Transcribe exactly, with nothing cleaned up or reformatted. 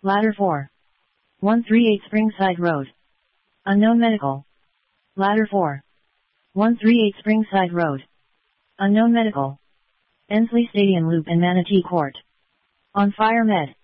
Ladder four. one thirty-eight Springside Road. Unknown Medical. Ladder four. one thirty-eight Springside Road. Unknown Medical. Ensley Stadium Loop and Manatee Court. On Fire Med.